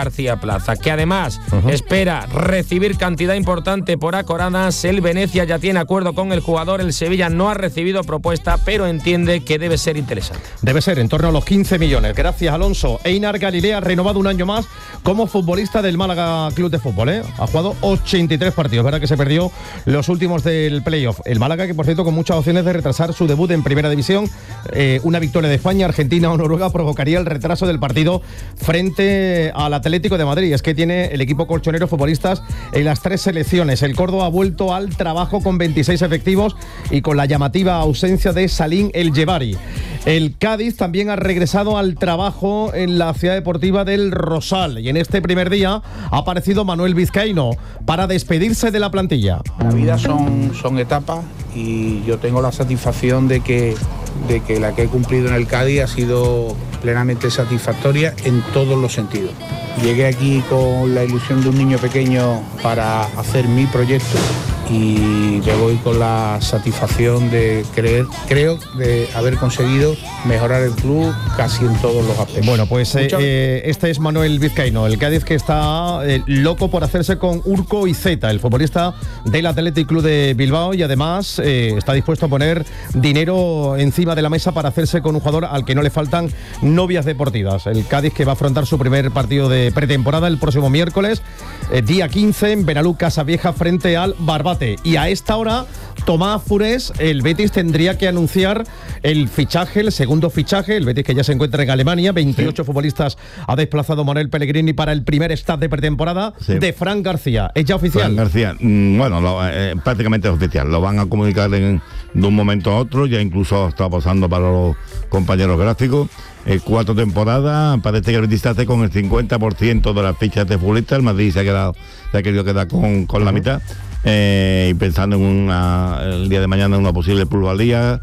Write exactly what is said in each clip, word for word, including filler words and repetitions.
García Plaza, que además uh-huh. espera recibir cantidad importante por Acoradas. El Venezia ya tiene acuerdo con el jugador, el Sevilla no ha recibido propuesta, pero entiende que debe ser interesante. Debe ser en torno a los quince millones. Gracias, Alonso. Einar Galilea ha renovado un año más como futbolista del Málaga Club de Fútbol, ¿eh? Ha jugado ochenta y tres partidos, verdad que se perdió los últimos del playoff. El Málaga, que por cierto con muchas opciones de retrasar su debut en Primera División. Eh, una victoria de España, Argentina o Noruega provocaría el retraso del partido frente al Atlético de Madrid. Es que tiene el equipo colchonero futbolistas en las tres selecciones. El Córdoba ha vuelto al trabajo con veintiséis efectivos y con la llamativa ausencia de Salim El Jebari. El Cádiz también ha regresado al trabajo en la ciudad deportiva del Rosal y en este primer día ha aparecido Manuel Vizcaíno para despedirse de la plantilla. La vida son, son etapas y yo tengo la satisfacción de que, de que la que he cumplido en el Cádiz ha sido plenamente satisfactoria en todos los sentidos. Llegué aquí con la ilusión de un niño pequeño para hacer mi proyecto y me voy con la satisfacción de creer, creo, de haber conseguido mejorar el club casi en todos los aspectos. Bueno, pues eh, eh, este es Manuel Vizcaíno, el Cádiz que está eh, loco por hacerse con Urko Izeta, el futbolista del Athletic Club de Bilbao, y además eh, está dispuesto a poner dinero encima de la mesa para hacerse con un jugador al que no le faltan novias deportivas. El Cádiz que va a afrontar su primer partido de pretemporada el próximo miércoles, eh, día quince, en Benalú Casavieja frente al Barbate. Y a esta hora, Tomás Furés, el Betis tendría que anunciar el fichaje, el segundo fichaje, el Betis que ya se encuentra en Alemania, veintiocho sí. futbolistas ha desplazado Manuel Pellegrini para el primer staff de pretemporada sí. de Fran García. ¿Es ya oficial? Fran García, mmm, bueno, lo, eh, prácticamente es oficial, lo van a comunicar en, de un momento a otro, ya incluso está pasando para los compañeros gráficos. Eh, cuatro temporadas, parece que el Betis hace con el cincuenta por ciento de las fichas de futbolistas, el Madrid se ha quedado, se ha querido quedar con, con uh-huh. la mitad. Eh, y pensando en una, el día de mañana en una posible plusvalía,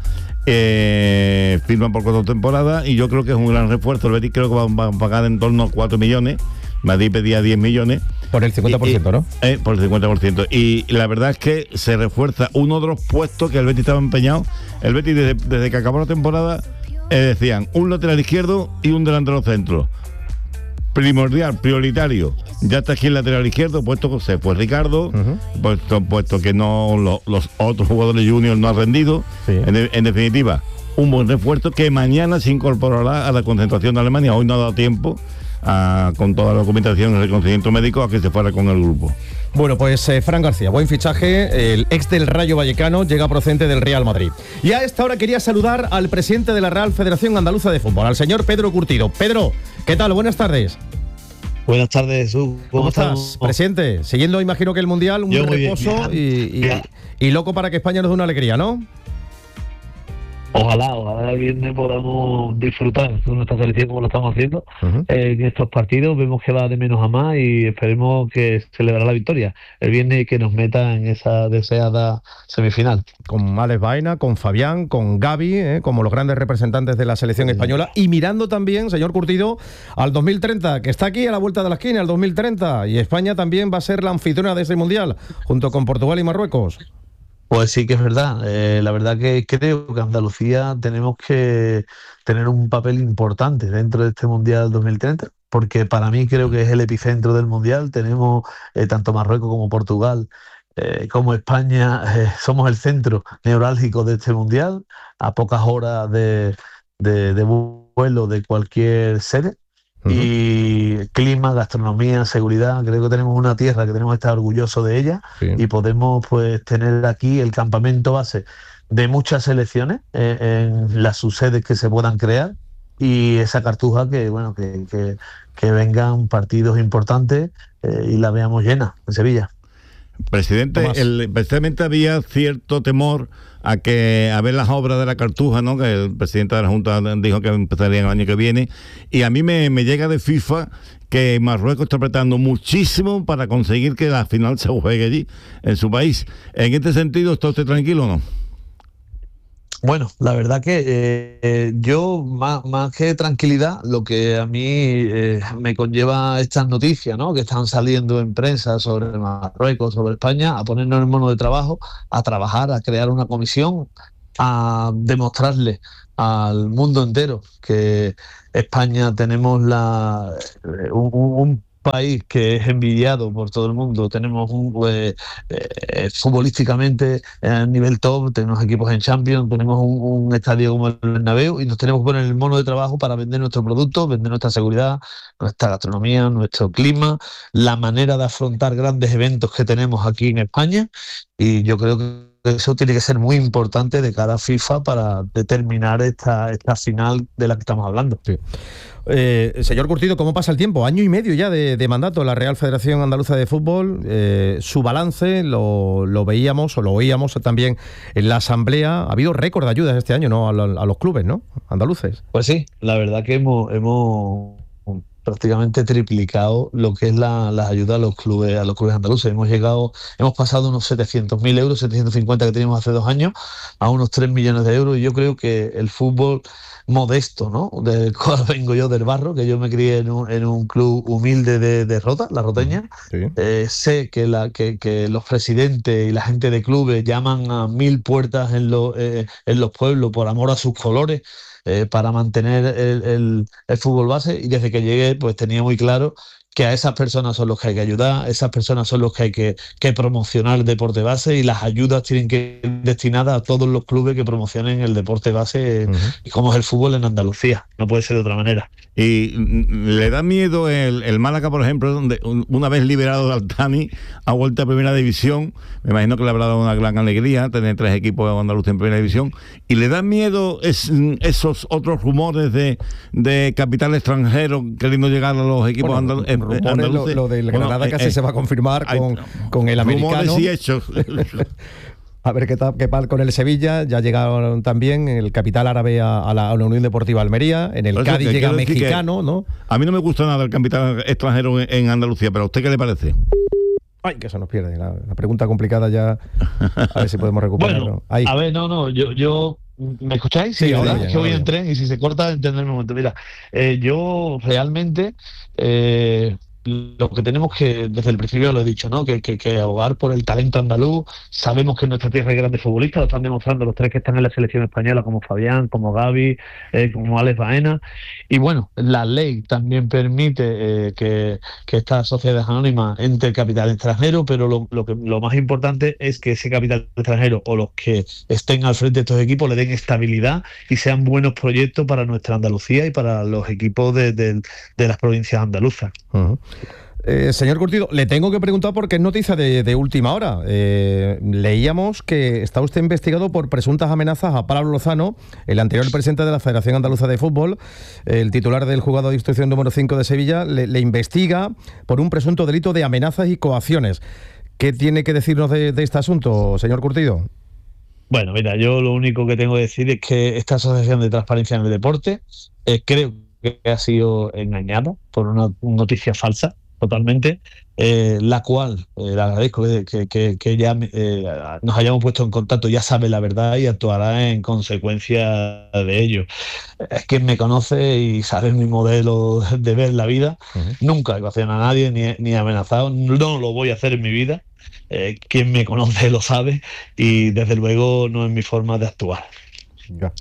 eh, firman por cuatro temporadas y yo creo que es un gran refuerzo. El Betis creo que va, va a pagar en torno a cuatro millones, Madrid pedía diez millones. Por el cincuenta por ciento, y, ¿no? Eh, por el cincuenta por ciento. Y la verdad es que se refuerza uno de los puestos que el Betis estaba empeñado. El Betis desde, desde que acabó la temporada eh, decían un lateral izquierdo y un delantero centro. Primordial, prioritario. Ya está aquí el lateral izquierdo, puesto que se fue Ricardo, uh-huh. puesto, puesto que no lo, los otros jugadores juniors no han rendido. Sí. En, en definitiva, un buen refuerzo que mañana se incorporará a la concentración de Alemania. Hoy no ha dado tiempo a, con toda la documentación y el reconocimiento médico a que se fuera con el grupo. Bueno, pues eh, Fran García, buen fichaje, el ex del Rayo Vallecano, llega procedente del Real Madrid. Y a esta hora quería saludar al presidente de la Real Federación Andaluza de Fútbol, al señor Pedro Curtido. Pedro, ¿qué tal? Buenas tardes. Buenas tardes, Jesús. ¿Cómo, ¿Cómo estás, estamos? Presidente? Siguiendo, imagino que el Mundial, un Yo reposo y, y, y loco para que España nos dé una alegría, ¿no? Ojalá, ojalá el viernes podamos disfrutar de nuestra selección como lo estamos haciendo uh-huh. eh, en estos partidos. Vemos que va de menos a más y esperemos que celebrará la victoria el viernes y que nos meta en esa deseada semifinal. Con Alex Baena, con Fabián, con Gavi, eh, como los grandes representantes de la selección sí. española, y mirando también, señor Curtido, al dos mil treinta, que está aquí a la vuelta de la esquina, al dos mil treinta, y España también va a ser la anfitriona de ese Mundial, junto con Portugal y Marruecos. Pues sí que es verdad, eh, la verdad que creo que Andalucía tenemos que tener un papel importante dentro de este Mundial dos mil treinta, porque para mí creo que es el epicentro del Mundial. Tenemos eh, tanto Marruecos como Portugal, eh, como España, eh, somos el centro neurálgico de este Mundial, a pocas horas de, de, de vuelo de cualquier sede. Uh-huh. Y clima, gastronomía, seguridad, creo que tenemos una tierra que tenemos que estar orgullosos de ella sí. y podemos pues tener aquí el campamento base de muchas selecciones eh, en las subsedes que se puedan crear y esa cartuja que bueno que, que, que vengan partidos importantes eh, y la veamos llena en Sevilla. Presidente, el, precisamente había cierto temor a que a ver las obras de la Cartuja, ¿no? Que el presidente de la Junta dijo que empezarían el año que viene, y a mí me, me llega de FIFA que Marruecos está apretando muchísimo para conseguir que la final se juegue allí, en su país. En este sentido, ¿está usted tranquilo o no? Bueno, la verdad que eh, yo, más, más que tranquilidad, lo que a mí eh, me conlleva estas noticias, ¿no?, que están saliendo en prensa sobre Marruecos, sobre España, a ponernos en mono de trabajo, a trabajar, a crear una comisión, a demostrarle al mundo entero que España tenemos la un, un país que es envidiado por todo el mundo, tenemos un eh, eh, futbolísticamente a nivel top, tenemos equipos en Champions, tenemos un, un estadio como el Bernabéu y nos tenemos que poner el mono de trabajo para vender nuestro producto, vender nuestra seguridad, nuestra gastronomía, nuestro clima, la manera de afrontar grandes eventos que tenemos aquí en España, y yo creo que eso tiene que ser muy importante de cara a FIFA para determinar esta, esta final de la que estamos hablando. Sí. Eh, señor Curtido, ¿cómo pasa el tiempo? Año y medio ya de, de mandato de la Real Federación Andaluza de Fútbol. Eh, su balance lo, lo veíamos o lo oíamos también en la asamblea. Ha habido récord de ayudas este año, ¿no? A, lo, a los clubes, ¿no? Andaluces. Pues sí, la verdad que hemos, hemos prácticamente triplicado lo que es la, las ayudas a los clubes, a los clubes andaluces. Hemos llegado, hemos pasado unos setecientos mil euros, setecientos cincuenta que teníamos hace dos años, a unos tres millones de euros. Y yo creo que el fútbol modesto, ¿no?, del cual vengo yo, del barro, que yo me crié en un, en un club humilde de, de Rota, La Roteña. Sí. Eh, sé que, la, que, que los presidentes y la gente de clubes llaman a mil puertas en, lo, eh, en los pueblos por amor a sus colores, eh, para mantener el, el, el fútbol base, y desde que llegué pues tenía muy claro que a esas personas son los que hay que ayudar, esas personas son los que hay que, que promocionar el deporte base, y las ayudas tienen que ir destinadas a todos los clubes que promocionen el deporte base, uh-huh. y como es el fútbol en Andalucía, no puede ser de otra manera. ¿Y le da miedo el, el Málaga, por ejemplo, donde una vez liberado de Altani ha vuelto a Primera División? Me imagino que le habrá dado una gran alegría tener tres equipos andaluces en Primera División. ¿Y le da miedo es, esos otros rumores de, de capital extranjero queriendo llegar a los equipos bueno, andaluces? Rumores, lo, lo del Granada bueno, casi eh, se va a confirmar con, hay, con el americano. Rumores y hechos. A ver qué tal, qué tal con el Sevilla. Ya llegaron también el capital árabe a, a, la, a la Unión Deportiva Almería. En el Cádiz llega mexicano, ¿no? A mí no me gusta nada el capital extranjero en, en Andalucía, pero ¿a usted qué le parece? Ay, que eso nos pierde. La, la pregunta complicada ya. A ver si podemos recuperarlo. Bueno, Ahí. A ver, no, no, yo... yo... ¿Me escucháis? Sí, sí, ahora bien, que voy en tren y si se corta, entenderme un momento. Mira, eh, yo realmente eh, lo que tenemos que, desde el principio lo he dicho, ¿no? Que, que, que abogar por el talento andaluz. Sabemos que en nuestra tierra hay grandes futbolistas, lo están demostrando los tres que están en la selección española, como Fabián, como Gavi, eh, como Alex Baena. Y bueno, la ley también permite eh, que, que esta sociedad anónima entre el capital extranjero, pero lo, lo, que, lo más importante es que ese capital extranjero o los que estén al frente de estos equipos le den estabilidad y sean buenos proyectos para nuestra Andalucía y para los equipos de, de, de las provincias andaluzas. Uh-huh. Eh, señor Curtido, le tengo que preguntar porque es noticia de, de última hora. Eh, leíamos que está usted investigado por presuntas amenazas a Pablo Lozano, el anterior presidente de la Federación Andaluza de Fútbol, el titular del juzgado de instrucción número cinco de Sevilla, le, le investiga por un presunto delito de amenazas y coacciones. ¿Qué tiene que decirnos de, de este asunto, señor Curtido? Bueno, mira, yo lo único que tengo que decir es que esta Asociación de Transparencia en el Deporte eh, creo que ha sido engañada por una noticia falsa, totalmente, eh, la cual eh, le agradezco que, que, que ya eh, nos hayamos puesto en contacto, ya sabe la verdad y actuará en consecuencia de ello. Es quien me conoce y sabe mi modelo de ver la vida. Uh-huh. Nunca he coaccionado a nadie ni, ni he amenazado, no lo voy a hacer en mi vida. Eh, quien me conoce lo sabe y desde luego no es mi forma de actuar. Ya.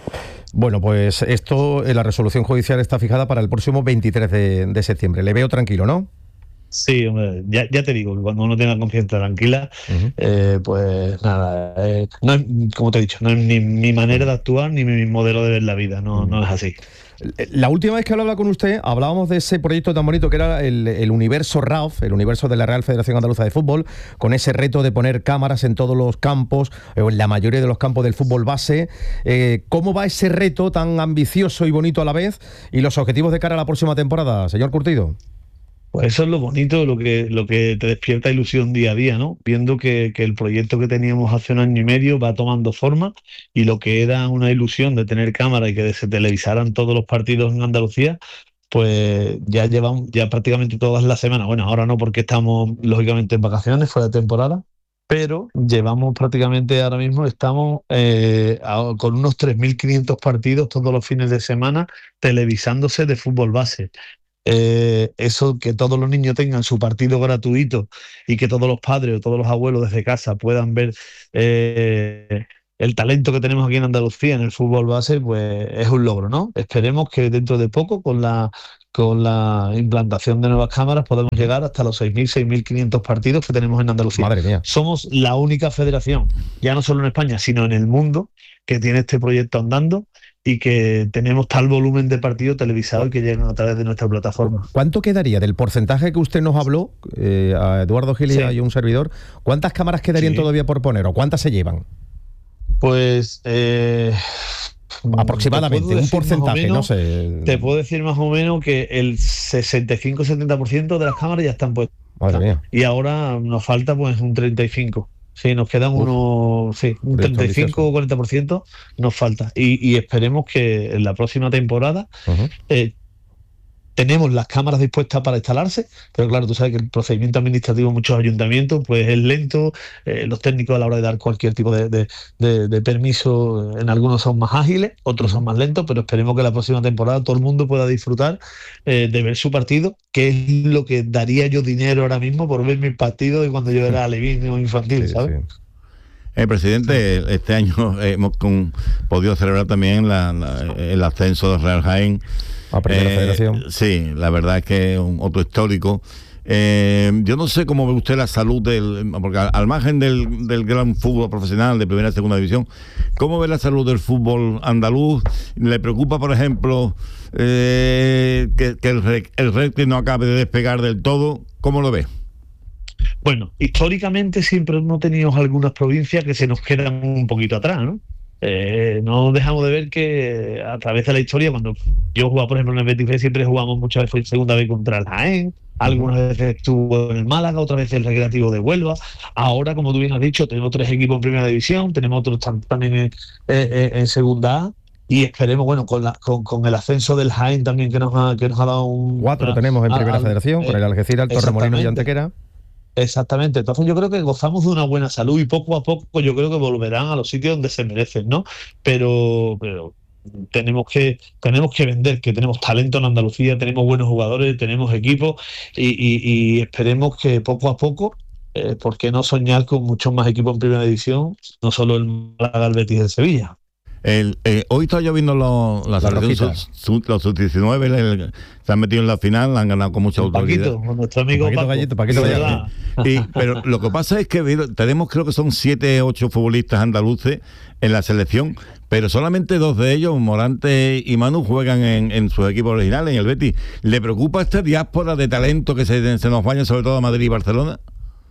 Bueno, pues esto, la resolución judicial está fijada para el próximo veintitrés de, de septiembre. Le veo tranquilo, ¿no? Sí, hombre, ya, ya te digo, que cuando uno tenga conciencia tranquila, uh-huh. eh, pues nada, eh, no es, como te he dicho, no es ni mi manera de actuar ni mi modelo de ver la vida, no, uh-huh. no es así. La última vez que hablaba con usted, hablábamos de ese proyecto tan bonito que era el, el universo R A F, el universo de la Real Federación Andaluza de Fútbol, con ese reto de poner cámaras en todos los campos, o en la mayoría de los campos del fútbol base. Eh, ¿Cómo va ese reto tan ambicioso y bonito a la vez? ¿Y los objetivos de cara a la próxima temporada, señor Curtido? Pues eso es lo bonito, lo que, lo que te despierta ilusión día a día, ¿no? Viendo que, que el proyecto que teníamos hace un año y medio va tomando forma y lo que era una ilusión de tener cámara y que se televisaran todos los partidos en Andalucía, pues ya llevamos ya prácticamente todas las semanas. Bueno, ahora no porque estamos lógicamente en vacaciones, fuera de temporada, pero llevamos prácticamente ahora mismo, estamos eh, a, con unos tres mil quinientos partidos todos los fines de semana televisándose de fútbol base. Eh, eso, que todos los niños tengan su partido gratuito y que todos los padres o todos los abuelos desde casa puedan ver eh, el talento que tenemos aquí en Andalucía en el fútbol base, pues es un logro, ¿no? Esperemos que dentro de poco, con la con la implantación de nuevas cámaras podemos llegar hasta los seis mil, seis mil quinientos partidos que tenemos en Andalucía. Madre mía. Somos la única federación, ya no solo en España, sino en el mundo, que tiene este proyecto andando y que tenemos tal volumen de partidos televisados que llegan a través de nuestra plataforma. ¿Cuánto quedaría del porcentaje que usted nos habló, eh, a Eduardo Gilia Sí. y un servidor? ¿Cuántas cámaras quedarían Sí. todavía por poner o cuántas se llevan? Pues... Eh, Aproximadamente, te puedo un decir más o porcentaje, menos- no sé. Te puedo decir más o menos que el sesenta y cinco setenta por ciento de las cámaras ya están puestas. Madre mía. Y ahora nos falta pues un treinta y cinco por ciento. Sí, nos quedan Uf, unos, sí, un proyecto treinta y cinco ambicioso. o cuarenta por ciento nos falta. Y, y esperemos que en la próxima temporada Ujú. eh, tenemos las cámaras dispuestas para instalarse, pero claro, tú sabes que el procedimiento administrativo en muchos ayuntamientos pues es lento, eh, los técnicos a la hora de dar cualquier tipo de, de, de, de permiso, en algunos son más ágiles, otros son más lentos, pero esperemos que la próxima temporada todo el mundo pueda disfrutar eh, de ver su partido, que es lo que daría yo dinero ahora mismo por ver mis partidos de cuando yo era alevín o infantil, Sí, ¿sabes? sí. Eh, presidente, este año hemos con, podido celebrar también la, la, el ascenso de Real Jaén A Primera Federación. Sí, la verdad es que es un otro histórico. Eh, yo no sé cómo ve usted la salud del, porque al, al margen del, del gran fútbol profesional de primera y segunda división, ¿cómo ve la salud del fútbol andaluz? ¿Le preocupa, por ejemplo, eh, que, que el, Rec- el Recre no acabe de despegar del todo? ¿Cómo lo ve? Bueno, históricamente siempre hemos tenido algunas provincias que se nos quedan un poquito atrás, ¿no? Eh, no dejamos de ver que a través de la historia, cuando yo jugaba, por ejemplo, en el Betis, siempre jugamos muchas veces segunda vez contra el Jaén, algunas veces estuvo en el Málaga, otras veces el Recreativo de Huelva. Ahora, como tú bien has dicho, tenemos tres equipos en primera división, tenemos otros tam- también en, en- en segunda A. Y esperemos, bueno, con, la, con, con el ascenso del Jaén también que nos ha, que nos ha dado un... Cuatro a- tenemos en a- Primera a- Federación, con eh, el Algeciras, el Torremolinos y exactamente. Antequera. Exactamente, entonces yo creo que gozamos de una buena salud y poco a poco yo creo que volverán a los sitios donde se merecen, ¿no? Pero, pero tenemos que tenemos que vender, que tenemos talento en Andalucía, tenemos buenos jugadores, tenemos equipos y, y- y esperemos que poco a poco, eh, ¿por qué no soñar con muchos más equipos en primera división? No solo el Málaga, el Betis y el Sevilla. El, eh, hoy está lloviendo los, la Las selección rojitas. sub- sub- los sub diecinueve, el- se han metido en la final, han ganado con mucha autoridad. Paquito, con nuestro amigo Paquito Paco, Gallito, Paquito de Gallito. verdad. Y, pero lo que pasa es que mira, tenemos, creo que son siete, ocho futbolistas andaluces en la selección, pero solamente dos de ellos, Morante y Manu, juegan en, en sus equipos originales, en el Betis. ¿Le preocupa esta diáspora de talento que se, se nos vaya, sobre todo a Madrid y Barcelona?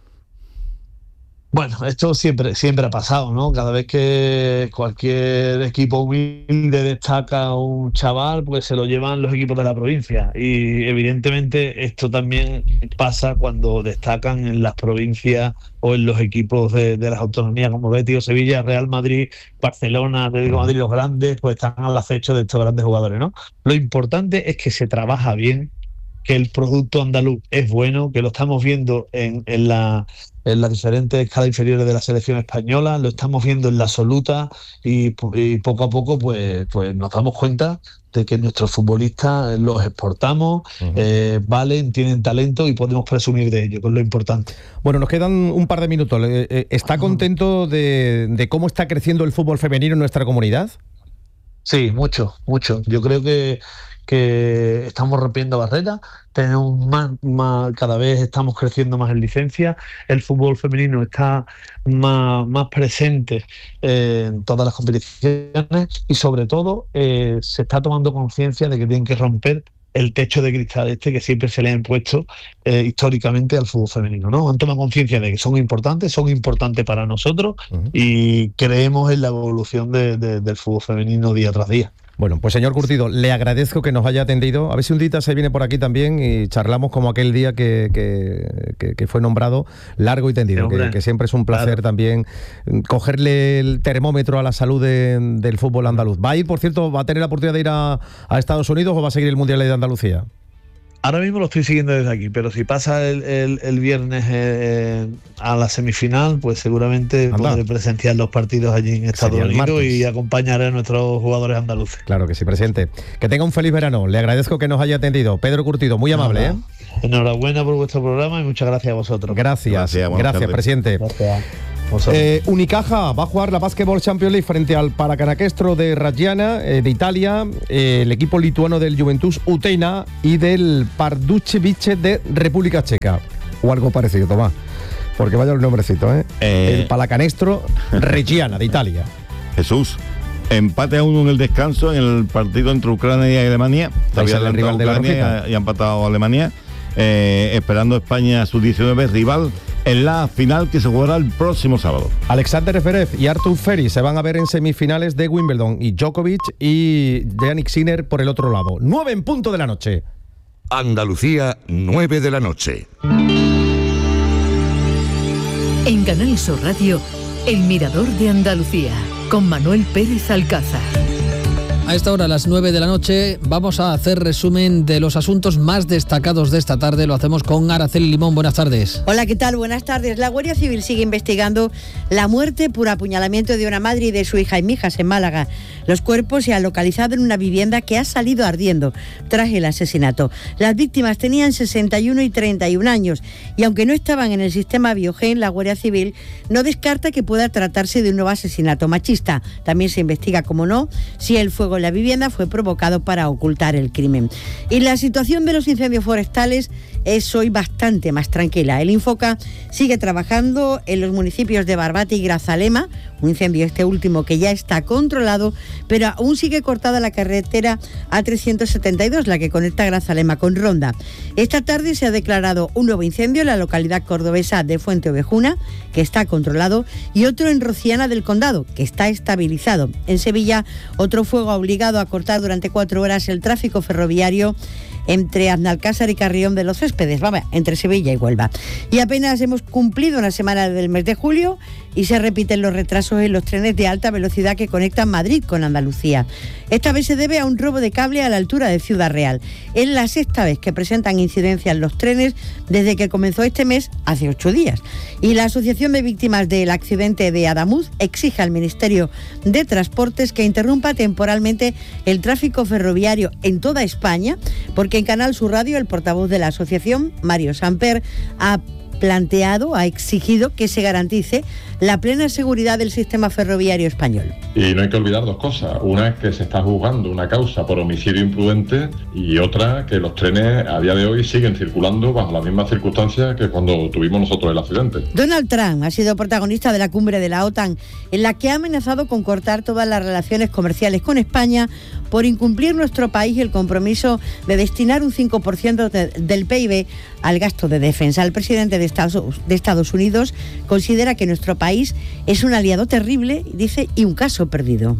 Bueno, esto siempre, siempre ha pasado, ¿no? Cada vez que cualquier equipo humilde destaca a un chaval, pues se lo llevan los equipos de la provincia. Y evidentemente esto también pasa cuando destacan en las provincias o en los equipos de, de las autonomías como Betis o Sevilla, Real Madrid, Barcelona, Atlético de Madrid, los grandes, pues están al acecho de estos grandes jugadores, ¿no? Lo importante es que se trabaja bien, que el producto andaluz es bueno, que lo estamos viendo en, en la en las diferentes escalas inferiores de la selección española, lo estamos viendo en la absoluta y, y poco a poco pues, pues nos damos cuenta de que nuestros futbolistas los exportamos, Ujú. eh, valen, tienen talento y podemos presumir de ello, que es lo importante. Bueno, nos quedan un par de minutos. Eh, eh, ¿Está contento de, de cómo está creciendo el fútbol femenino en nuestra comunidad? Sí, mucho, mucho. Yo creo que, que estamos rompiendo barreras, tenemos más, más, cada vez estamos creciendo más en licencia, el fútbol femenino está más, más presente eh, en todas las competiciones y sobre todo eh, se está tomando conciencia de que tienen que romper el techo de cristal este que siempre se le ha impuesto eh, históricamente al fútbol femenino, ¿no? Han tomado conciencia de que son importantes, son importantes para nosotros Ujú. y creemos en la evolución de, de, del fútbol femenino día tras día. Bueno, pues señor Curtido, le agradezco que nos haya atendido. A ver si un día se viene por aquí también y charlamos como aquel día que, que, que, que fue nombrado largo y tendido, Sí, que, que siempre es un placer claro. también cogerle el termómetro a la salud de, del fútbol andaluz. ¿Va a ir, por cierto, va a tener la oportunidad de ir a, a Estados Unidos o va a seguir el Mundial de Andalucía? Ahora mismo lo estoy siguiendo desde aquí, pero si pasa el, el, el viernes eh, a la semifinal, pues seguramente Anda. podré presenciar los partidos allí en Estados Sería el Unidos martes. y acompañaré a nuestros jugadores andaluces. Claro que sí, presidente. Que tenga un feliz verano. Le agradezco que nos haya atendido. Pedro Curtido, muy amable, ¿eh? Enhorabuena por vuestro programa y muchas gracias a vosotros. Gracias, Gracias, buenas gracias, tardes. presidente. Gracias. Eh, Unicaja va a jugar la Basketball Champions League frente al Paracanestro de Raggiana, eh, de Italia, eh, el equipo lituano del Juventus Utena y del Pardubice de República Checa. O algo parecido, Tomás. Porque vaya el nombrecito, ¿eh? eh... El Paracanestro Reggiana de Italia. Jesús, empate a uno en el descanso en el partido entre Ucrania y Alemania. Había el rival de Ucrania y, y ha empatado a Alemania. Eh, esperando España sub diecinueve rival en la final que se jugará el próximo sábado. Alexander Zverev y Artur Ferry se van a ver en semifinales de Wimbledon y Djokovic y Jannik Sinner por el otro lado. Nueve en punto de la noche. Andalucía, nueve de la noche. En Canal Sur Radio, El Mirador de Andalucía, con Manuel Pérez Alcázar. A esta hora, a las nueve de la noche, vamos a hacer resumen de los asuntos más destacados de esta tarde. Lo hacemos con Araceli Limón. Buenas tardes. Hola, ¿qué tal? Buenas tardes. La Guardia Civil sigue investigando la muerte por apuñalamiento de una madre y de su hija en Mijas, en Málaga. Los cuerpos se han localizado en una vivienda que ha salido ardiendo tras el asesinato. Las víctimas tenían sesenta y uno y treinta y un años y aunque no estaban en el sistema Biogen, la Guardia Civil no descarta que pueda tratarse de un nuevo asesinato machista. También se investiga, como no, si el fuego en la vivienda fue provocado para ocultar el crimen. Y la situación de los incendios forestales es hoy bastante más tranquila. El Infoca sigue trabajando en los municipios de Barbate y Grazalema, un incendio este último que ya está controlado, pero aún sigue cortada la carretera A trescientos setenta y dos, la que conecta Grazalema con Ronda. Esta tarde se ha declarado un nuevo incendio en la localidad cordobesa de Fuente Ovejuna, que está controlado, y otro en Rociana del Condado, que está estabilizado. En Sevilla, otro fuego ha obligado a cortar durante cuatro horas el tráfico ferroviario entre Aznalcázar y Carrión de los Céspedes, vamos, entre Sevilla y Huelva. Y apenas hemos cumplido una semana del mes de julio y se repiten los retrasos en los trenes de alta velocidad que conectan Madrid con Andalucía. Esta vez se debe a un robo de cable a la altura de Ciudad Real. Es la sexta vez que presentan incidencias los trenes desde que comenzó este mes, hace ocho días. Y la Asociación de Víctimas del Accidente de Adamuz exige al Ministerio de Transportes que interrumpa temporalmente el tráfico ferroviario en toda España, porque en Canal Sur Radio el portavoz de la asociación, Mario Samper, ha planteado, ha exigido que se garantice la plena seguridad del sistema ferroviario español. Y no hay que olvidar dos cosas. Una es que se está juzgando una causa por homicidio imprudente y otra que los trenes a día de hoy siguen circulando bajo las mismas circunstancias que cuando tuvimos nosotros el accidente. Donald Trump ha sido protagonista de la cumbre de la OTAN, en la que ha amenazado con cortar todas las relaciones comerciales con España por incumplir nuestro país el compromiso de destinar un cinco por ciento de, del P I B al gasto de defensa. El presidente de Estados, de Estados Unidos considera que nuestro país es un aliado terrible, dice, y un caso perdido.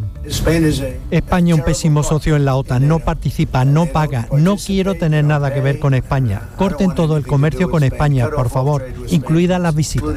España un pésimo socio en la OTAN, no participa, no paga, no quiero tener nada que ver con España. Corten todo el comercio con España, por favor, incluidas las visitas.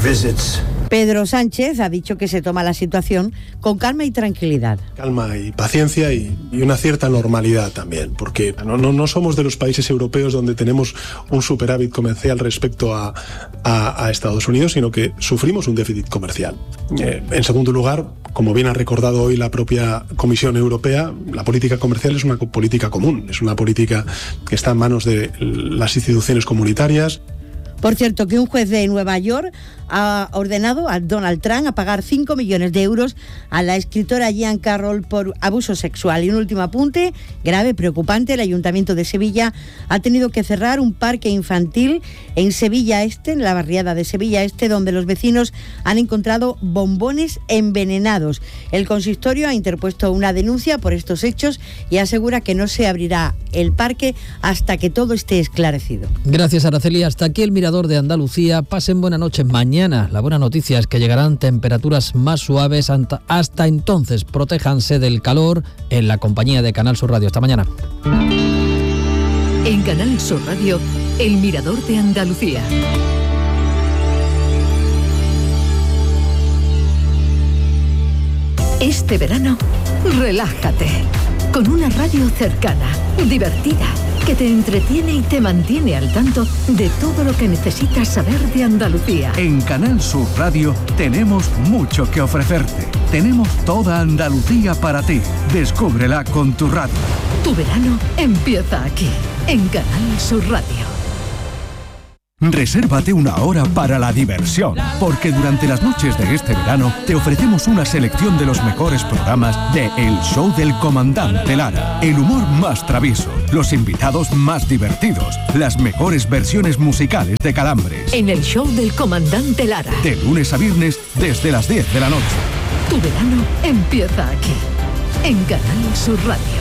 Pedro Sánchez ha dicho que se toma la situación con calma y tranquilidad. Calma y paciencia y, y una cierta normalidad también, porque no, no, no somos de los países europeos donde tenemos un superávit comercial respecto a, a, a Estados Unidos, sino que sufrimos un déficit comercial. Eh, en segundo lugar, como bien ha recordado hoy la propia Comisión Europea, la política comercial es una política común, es una política que está en manos de las instituciones comunitarias. Por cierto, que un juez de Nueva York ha ordenado a Donald Trump a pagar cinco millones de euros a la escritora Jean Carroll por abuso sexual. Y un último apunte, grave, preocupante, el Ayuntamiento de Sevilla ha tenido que cerrar un parque infantil en Sevilla Este, en la barriada de Sevilla Este, donde los vecinos han encontrado bombones envenenados. El consistorio ha interpuesto una denuncia por estos hechos y asegura que no se abrirá el parque hasta que todo esté esclarecido. Gracias, Araceli. Hasta aquí el Mirador de Andalucía. Pasen buenas noches. Mañana la buena noticia es que llegarán temperaturas más suaves. Hasta entonces, protéjanse del calor en la compañía de Canal Sur Radio. Hasta mañana. En Canal Sur Radio, El Mirador de Andalucía. Este verano, relájate con una radio cercana, divertida, que te entretiene y te mantiene al tanto de todo lo que necesitas saber de Andalucía. En Canal Sur Radio tenemos mucho que ofrecerte. Tenemos toda Andalucía para ti. Descúbrela con tu radio. Tu verano empieza aquí, en Canal Sur Radio. Resérvate una hora para la diversión, porque durante las noches de este verano te ofrecemos una selección de los mejores programas de El Show del Comandante Lara. El humor más travieso, los invitados más divertidos, las mejores versiones musicales de Calambres. En El Show del Comandante Lara. De lunes a viernes desde las diez de la noche. Tu verano empieza aquí, en Canal Sur Radio.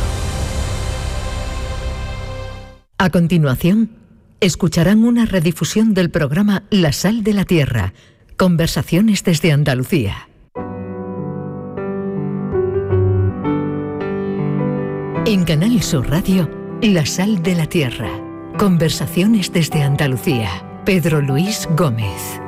A continuación, escucharán una redifusión del programa La Sal de la Tierra, conversaciones desde Andalucía. En Canal Sur Radio, La Sal de la Tierra, conversaciones desde Andalucía. Pedro Luis Gómez.